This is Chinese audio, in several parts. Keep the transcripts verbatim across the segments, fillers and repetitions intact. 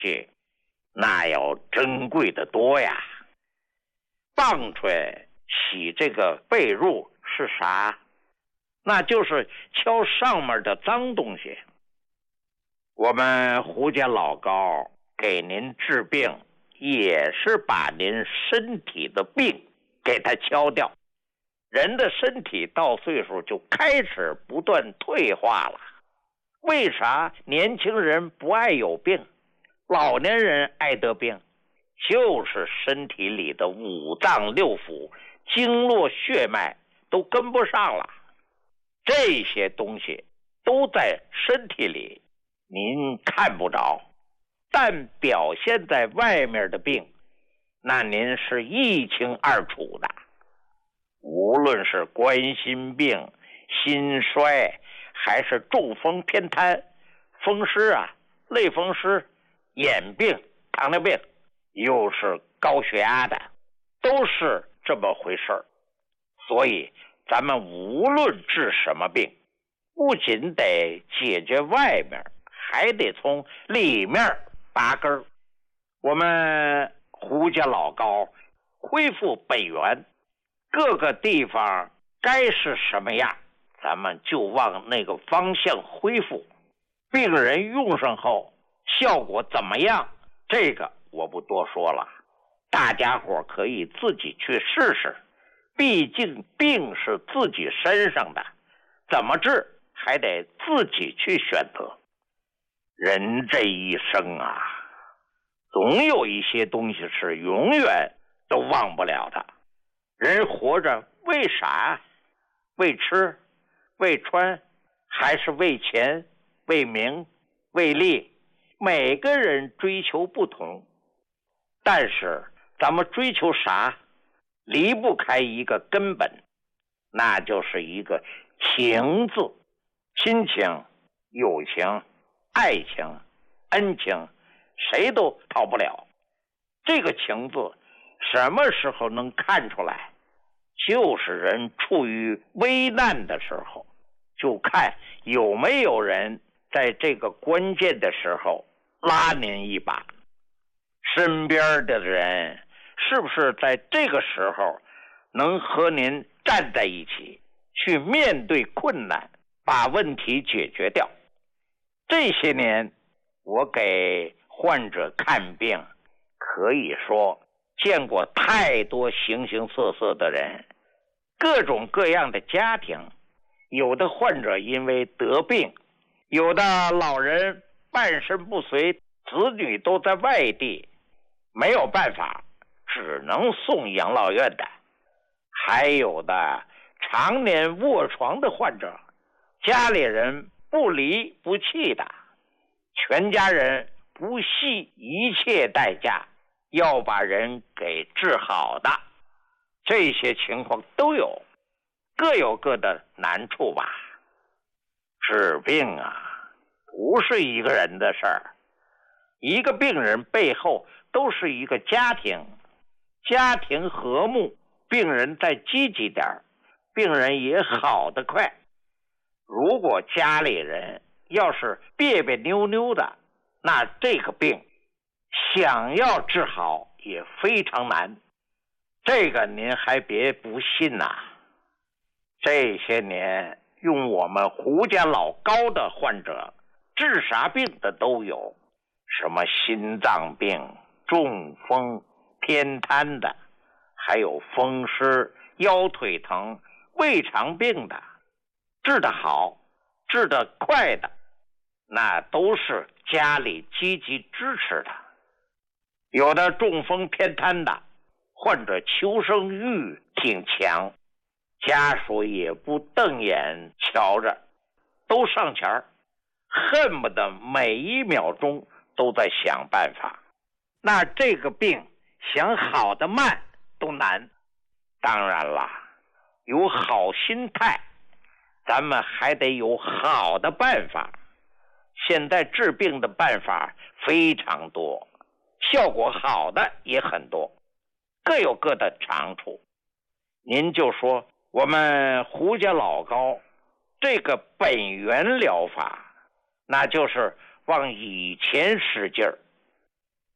这那要珍贵的多呀。棒槌洗这个被褥是啥？那就是敲上面的脏东西。我们胡家老高给您治病，也是把您身体的病给它敲掉。人的身体到岁数就开始不断退化了。为啥年轻人不爱有病，老年人爱得病？就是身体里的五脏六腑、经络血脉都跟不上了。这些东西都在身体里，您看不着，但表现在外面的病，那您是一清二楚的。无论是冠心病、心衰，还是中风偏瘫、风湿啊、类风湿、眼病、糖尿病，又是高血压的，都是这么回事儿。所以咱们无论治什么病，不仅得解决外面，还得从里面拔根。我们胡家老高恢复本源，各个地方该是什么样，咱们就往那个方向恢复。病人用上后效果怎么样，这个我不多说了，大家伙可以自己去试试。毕竟病是自己身上的，怎么治还得自己去选择。人这一生啊，总有一些东西是永远都忘不了的。人活着为啥？为吃，为穿，还是为钱，为名，为利？每个人追求不同，但是咱们追求啥，离不开一个根本，那就是一个情字。亲情、友情、爱情、恩情，谁都逃不了。这个情字什么时候能看出来？就是人处于危难的时候，就看有没有人在这个关键的时候拉您一把。身边的人是不是在这个时候能和您站在一起，去面对困难，把问题解决掉？这些年我给患者看病，可以说见过太多形形色色的人，各种各样的家庭。有的患者因为得病，有的老人半身不遂，子女都在外地，没有办法，只能送养老院的。还有的常年卧床的患者，家里人不离不弃的，全家人不惜一切代价要把人给治好的，这些情况都有，各有各的难处吧。治病啊，不是一个人的事儿，一个病人背后都是一个家庭，家庭和睦，病人再积极点，病人也好得快。如果家里人要是别别扭扭的，那这个病想要治好也非常难。这个您还别不信呐、啊。这些年用我们胡家老高的患者，治啥病的都有，什么心脏病、中风、偏瘫的，还有风湿、腰腿疼、胃肠病的，治得好、治得快的，那都是家里积极支持的。有的中风偏瘫的患者求生欲挺强，家属也不瞪眼瞧着，都上前儿，恨不得每一秒钟都在想办法。那这个病想好的慢都难。当然了，有好心态，咱们还得有好的办法。现在治病的办法非常多，效果好的也很多，各有各的长处。您就说我们胡家老高这个本源疗法，那就是往以前使劲儿，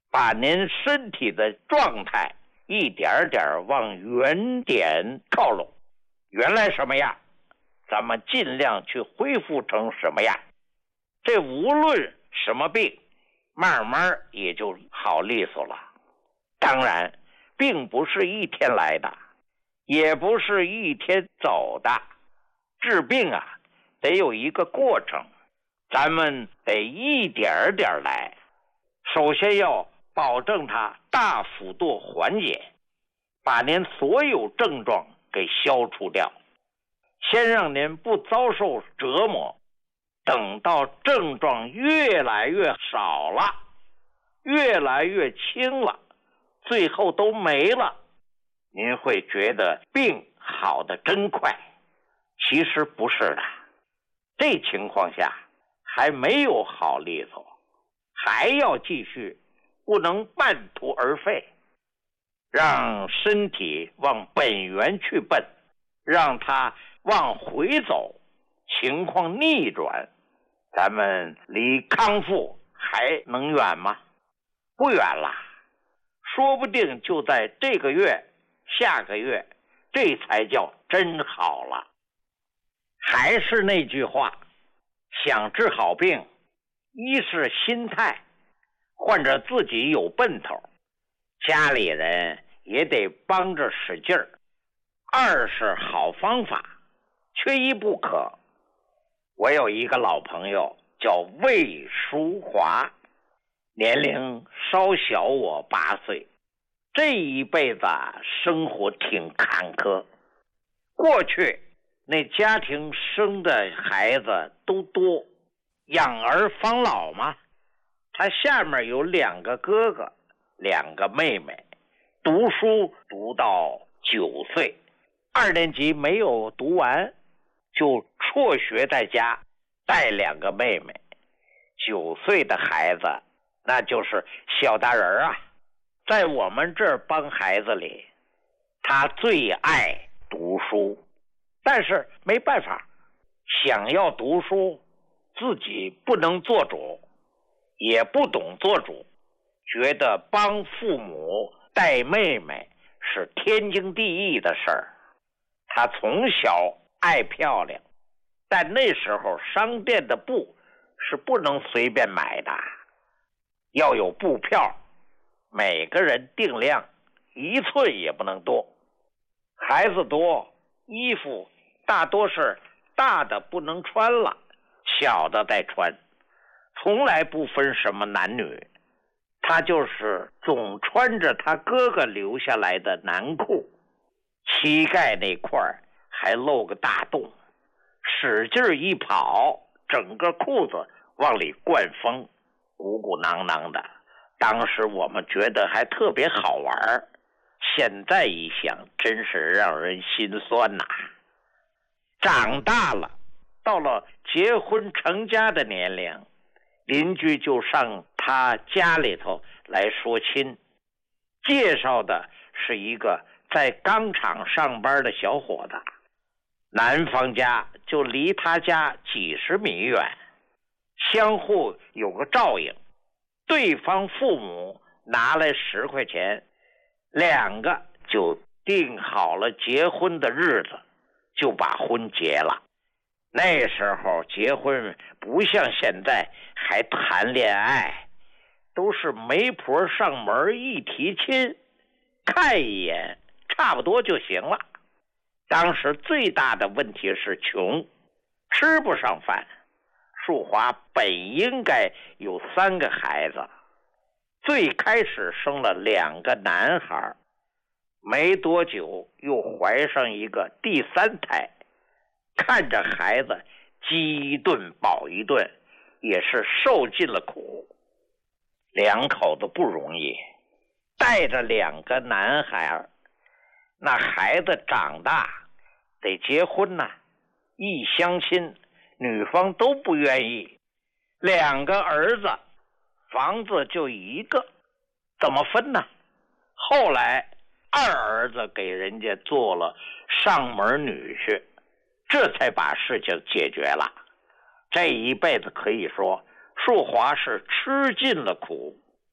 把您身体的状态一点点往原点靠拢，原来什么样，咱们尽量去恢复成什么样。这无论什么病，慢慢也就好利索了。当然，并不是一天来的，也不是一天走的。治病啊，得有一个过程，咱们得一点点来。首先要保证它大幅度缓解，把您所有症状给消除掉，先让您不遭受折磨。等到症状越来越少了，越来越轻了，最后都没了，您会觉得病好得真快。其实不是的，这情况下还没有好利索，还要继续，不能半途而废，让身体往本源去奔，让它往回走，情况逆转，咱们离康复还能远吗？不远了，说不定就在这个月、下个月，这才叫真好了。还是那句话，想治好病，一是心态，患者自己有奔头，家里人也得帮着使劲儿；二是好方法，缺一不可。我有一个老朋友叫魏淑华，年龄稍小我八岁，这一辈子生活挺坎坷。过去那家庭生的孩子都多，养儿防老嘛。他下面有两个哥哥，两个妹妹，读书读到九岁，二年级没有读完，就辍学在家带两个妹妹。九岁的孩子那就是小大人啊，在我们这儿帮孩子里，他最爱读书，但是没办法，想要读书自己不能做主，也不懂做主，觉得帮父母带妹妹是天经地义的事儿。他从小爱漂亮，但那时候商店的布是不能随便买的，要有布票，每个人定量，一寸也不能多。孩子多，衣服大多是大的不能穿了，小的再穿，从来不分什么男女。他就是总穿着他哥哥留下来的男裤，膝盖那块还露个大洞，使劲一跑，整个裤子往里灌风，鼓鼓囊囊的。当时我们觉得还特别好玩，现在一想真是让人心酸呐。长大了，到了结婚成家的年龄，邻居就上他家里头来说亲，介绍的是一个在钢厂上班的小伙子，男方家就离他家几十米远，相互有个照应。对方父母拿来十块钱，两个就定好了结婚的日子，就把婚结了。那时候结婚不像现在还谈恋爱，都是媒婆上门一提亲，看一眼差不多就行了。当时最大的问题是穷，吃不上饭。淑华本应该有三个孩子，最开始生了两个男孩，没多久又怀上一个第三胎，看着孩子饥一顿饱一顿，也是受尽了苦。两口子不容易，带着两个男孩，那孩子长大得结婚呐，一相亲女方都不愿意，两个儿子，房子就一个，怎么分呢？后来二儿子给人家做了上门女婿，这才把事情解决了。这一辈子可以说淑华是吃尽了苦，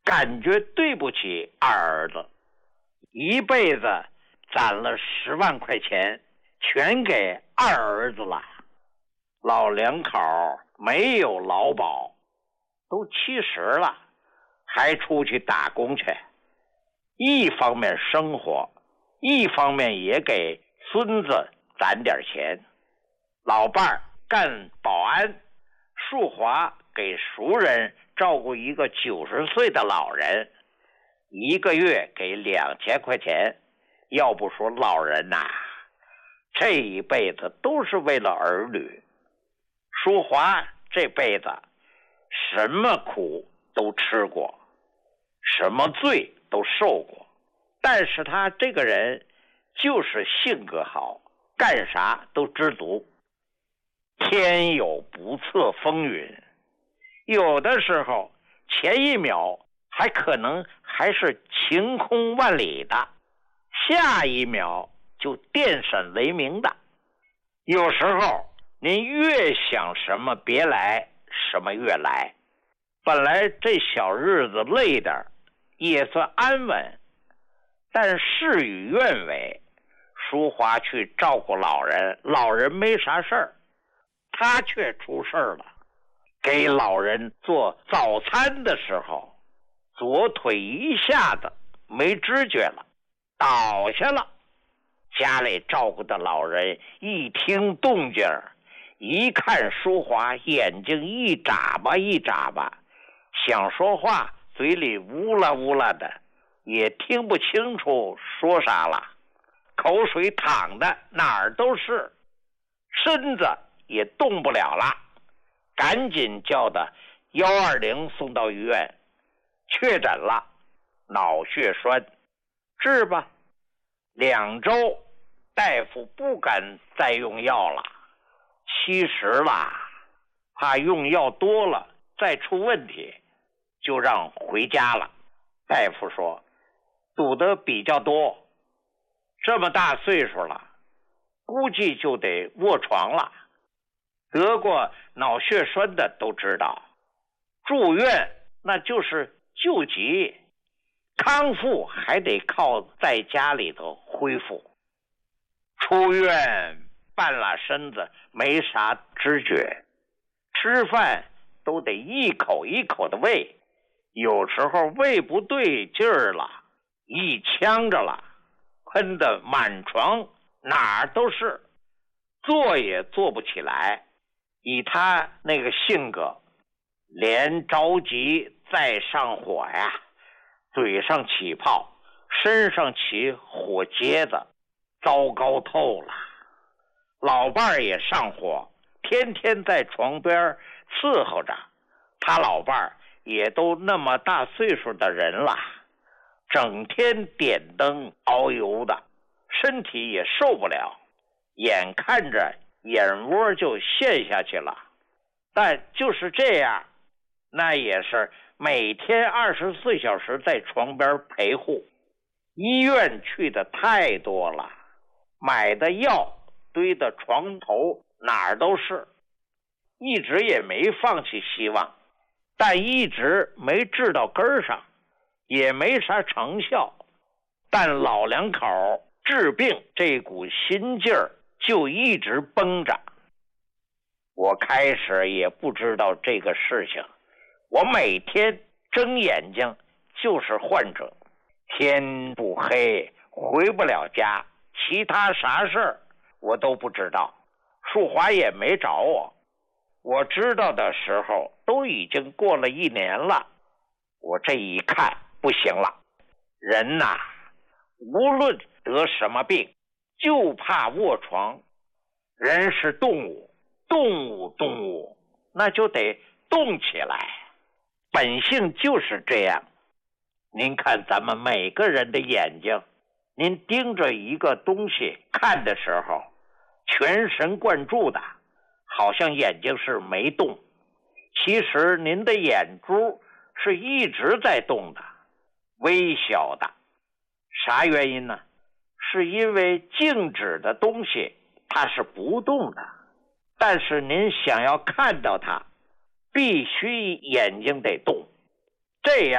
感觉对不起二儿子，一辈子攒了十万块钱全给二儿子了。老两口没有劳保，都七十了，还出去打工去，一方面生活，一方面也给孙子攒点钱。老伴儿干保安，淑华给熟人照顾一个九十岁的老人，一个月给两千块钱。要不说老人呐、啊，这一辈子都是为了儿女。淑华这辈子什么苦都吃过，什么罪都受过，但是他这个人就是性格好，干啥都知足。天有不测风云，有的时候前一秒还可能还是晴空万里的，下一秒就电闪雷鸣的。有时候您越想什么别来，什么越来。本来这小日子累点也算安稳，但事与愿违，淑华去照顾老人，老人没啥事儿，他却出事儿了。给老人做早餐的时候，左腿一下子没知觉了，倒下了。家里照顾的老人一听动静，一看淑华，眼睛一眨巴一眨巴，想说话嘴里呜啦呜啦的，也听不清楚说啥了，口水淌的哪儿都是，身子也动不了了，赶紧叫的一二零送到医院，确诊了脑血栓，治吧。两周，大夫不敢再用药了，七十了，怕用药多了再出问题，就让回家了。大夫说赌得比较多，这么大岁数了，估计就得卧床了。得过脑血栓的都知道，住院那就是救急，康复还得靠在家里头恢复。出院半拉身子没啥知觉，吃饭都得一口一口的喂，有时候喂不对劲儿了，一呛着了，喷得满床哪儿都是，坐也坐不起来。以他那个性格，连着急再上火呀，嘴上起泡，身上起火疖子，糟糕透了。老伴儿也上火，天天在床边伺候着，他老伴儿也都那么大岁数的人了，整天点灯熬油的，身体也受不了，眼看着眼窝就陷下去了。但就是这样，那也是每天二十四小时在床边陪护，医院去的太多了，买的药堆的床头哪儿都是，一直也没放弃希望，但一直没治到根儿上，也没啥成效。但老两口治病这股心劲儿就一直绷着。我开始也不知道这个事情，我每天睁眼睛就是患者，天不黑回不了家，其他啥事儿我都不知道。淑华也没找我，我知道的时候都已经过了一年了。我这一看不行了，人呐，无论得什么病，就怕卧床。人是动物，动物动物那就得动起来，本性就是这样。您看咱们每个人的眼睛，您盯着一个东西看的时候，全神贯注的，好像眼睛是没动，其实您的眼珠是一直在动的，微小的。啥原因呢？是因为静止的东西它是不动的，但是您想要看到它，必须眼睛得动，这样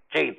这